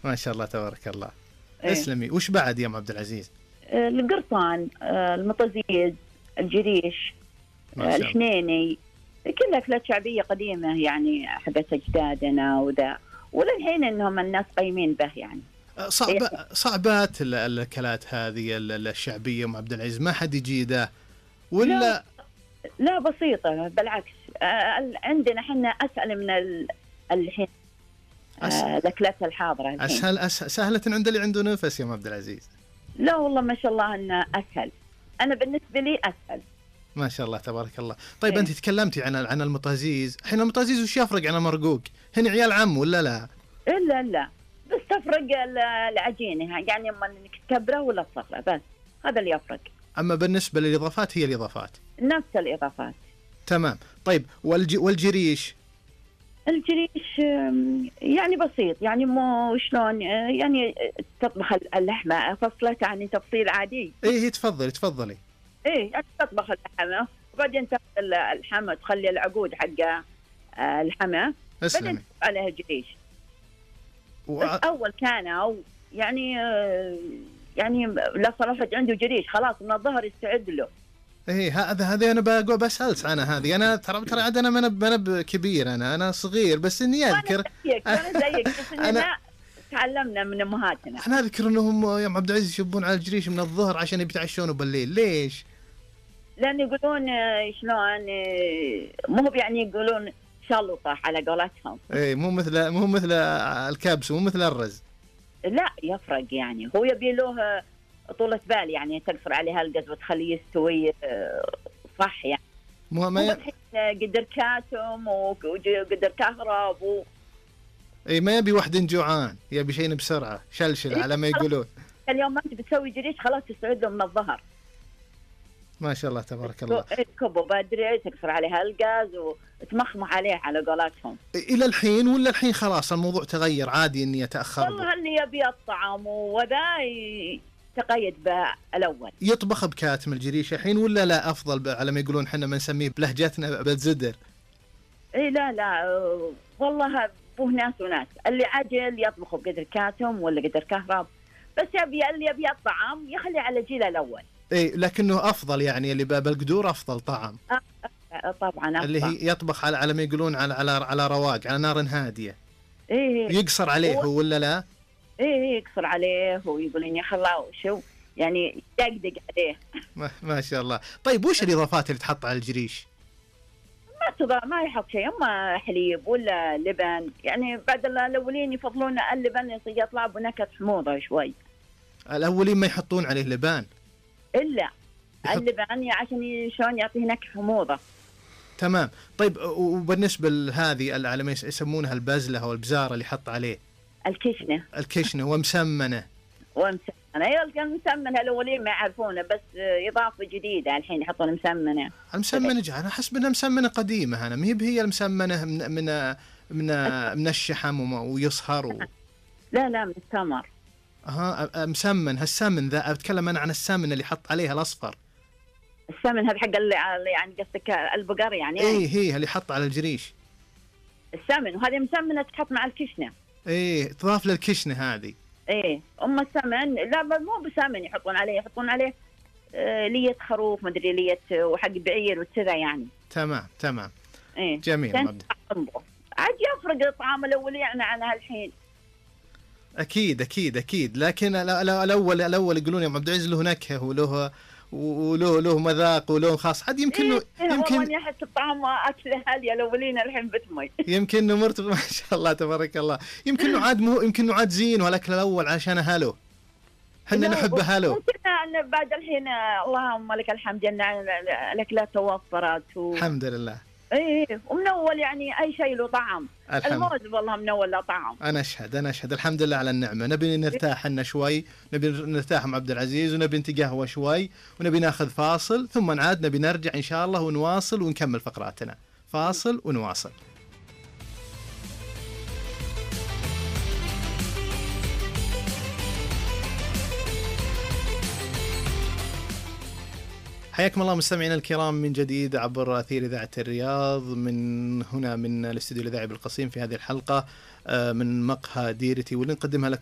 ما شاء الله تبارك الله. إيه. اسلمي. وش بعد يا ام عبد العزيز؟ القرصان، المطازيز، الجريش، ما شاء الله. الحنيني، كلها أكلات شعبية قديمة يعني حقت أجدادنا وذا، وللحين إنهم الناس قايمين به يعني. صعبات الاكلات هذه الشعبيه ام عبد العزيز، ما حد يجيده ولا؟ لا بسيطة بالعكس. عندنا احنا أسهل من الحين. الأكلات الحاضرة الحين سهلة عند اللي عنده نفس يا ام عبد العزيز. لا والله ما شاء الله أنه أسهل. أنا بالنسبة لي أسهل. ما شاء الله تبارك الله. طيب إيه؟ أنت تكلمتي عن المطازيز. الحين المطازيز وش يفرق عن المرقوق؟ هن عيال عم ولا لا؟ لا بس تفرق العجينة يعني، اما انك تكبره ولا تصغره، بس هذا اللي يفرق. اما بالنسبة للاضافات هي الاضافات نفس الاضافات. تمام. طيب والجريش؟ الجريش يعني بسيط يعني، مو شلون يعني تطبخ اللحمة فصلت يعني تفصيل عادي. ايه تفضلي. ايه يعني تطبخ اللحمة وبعدين تاخذ الحمى تخلي العقود حق الحمى بعدين تحط عليها جريش. بس أول كانوا يعني لا صراحة عنده جريش خلاص من الظهر يستعد له. ايه هذا انا بقول بسألت عنها هذه. انا ترى عاد انا ما انا كبير، انا صغير بس اني اذكر. انا زيك بس اننا تعلمنا من امهاتنا. انا اذكر انهم يا ام عبد العزيز يشبون على الجريش من الظهر عشان يتعشون بالليل. ليش؟ لان يقولون شلون مو يعني يقولون شلطة على قولتهم. ايه مو مثل الكبس، مو مثل الرز. لا يفرق يعني، هو يبي له طولة بال يعني تقصر عليه القز وتخليه يستوي صح يعني. ما قدر كاتم وقدر كهرب اي ما يبي واحد جوعان، يبي شيء بسرعة شلشل على ما يقولون. اليوم ما انت بتسوي جريش خلاص تستعد له من الظهر. ما شاء الله تبارك الله. كبه بدري تقصر عليها القاز وتمخمح عليه على قولاتهم. الى الحين ولا الحين خلاص الموضوع تغير عادي اني اتاخر؟ والله اللي يبي الطعام وذا تقيد بالاول. يطبخ بكاتم الجريش الحين ولا لا افضل على ما يقولون احنا ما نسميه بلهجتنا بالزدر؟ اي لا والله بوه ناس وناس. اللي عجل يطبخ بقدر كاتم ولا قدر كهرب، بس اللي يبي الطعام يخلي على جيله الاول. اي لكنه افضل يعني اللي بالقدور افضل طعم. طبعا أفضل. اللي هي يطبخ على ما يقولون على رواق على نار هاديه. ايه يقصر عليه هو ولا لا؟ ايه يقصر عليه ويقولون يا خلاص شو يعني يدقدق عليه. ما شاء الله. طيب وش الاضافات اللي تحط على الجريش؟ ما يحط شيء، اما حليب ولا لبن يعني. بعد الاولين يفضلون اللبن يطلع بنكهه حموضه شوي. الاولين ما يحطون عليه لبن الا اللبن عشان شلون يعطيه نكهه حموضه. تمام. طيب وبالنسبه لهذه على ما يسمونها البزله او البزاره اللي يحط عليه الكشنه ومسمنه. ايوه كان مسمنه الاولين ما يعرفونه، بس اضافه جديده الحين يحطون مسمنه. المسمنه انا حسب انها مسمنه قديمه، انا ما هي المسمنه من الشحم ويصهر لا من التمر. مسمن. هالسمن ذا اتكلم انا عن السمن اللي حط عليها الاصفر. السمن هذا حق اللي يعني قصدك البقر يعني؟ ايه هي اللي حط على الجريش السمن، وهذه مسمنه تحط مع الكشنه. ايه تضاف للكشنه هذه. ايه السمن لا مو بسمن يحطون عليه لية خروف مدري لية وحق بعير وكذا يعني. تمام. ايه جميل. عاد يفرق الطعام الاولي يعني عن هالحين. اكيد لكن الاول يقولون يا عبد العزيز له نكهه وله مذاق وله خاص. عاد يمكن والله يحس الطعام اكله هالي الاولين الحين بتمي. يمكن انه مرتبط ما شاء الله تبارك الله. يمكن انه عاد زين والاكل الاول عشان هالو احنا نحب هالو. ممكن ان بعد الحين اللهم لك الحمد ان الاكلات توفرت الحمد لله. ايه ومن اول يعني اي شيء له طعم. الموز والله من اول له طعم. انا اشهد الحمد لله على النعمه. نبي نرتاح لنا شوي، نبي نرتاح مع عبد العزيز ونبي نتقهوى شوي ونبي ناخذ فاصل ثم نعاد نبي نرجع ان شاء الله ونواصل ونكمل فقراتنا. فاصل ونواصل. حياكم الله مستمعينا الكرام من جديد عبر أثير إذاعة الرياض من هنا من الاستوديو الإذاعي بالقصيم في هذه الحلقة من مقهى ديرتي واللي نقدمها لكم